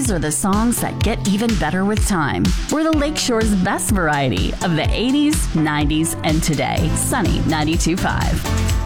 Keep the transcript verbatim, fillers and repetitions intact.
These are the songs that get even better with time. We're the Lakeshore's best variety of the eighties, nineties, and today. Sunny ninety-two point five.